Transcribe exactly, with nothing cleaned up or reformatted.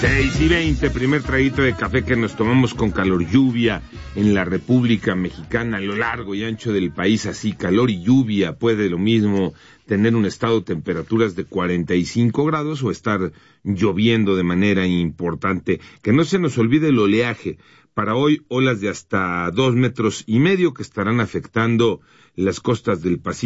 seis y veinte, primer traguito de café que nos tomamos con calor, lluvia en la República Mexicana, a lo largo y ancho del país, así, calor y lluvia. Puede lo mismo tener un estado de temperaturas de cuarenta y cinco grados o estar lloviendo de manera importante. Que no se nos olvide el oleaje. Para hoy, olas de hasta dos metros y medio que estarán afectando las costas del Pacífico.